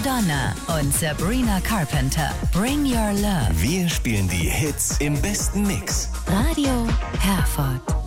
Madonna und Sabrina Carpenter. Bring Your Love. Wir spielen die Hits im besten Mix. Radio Herford.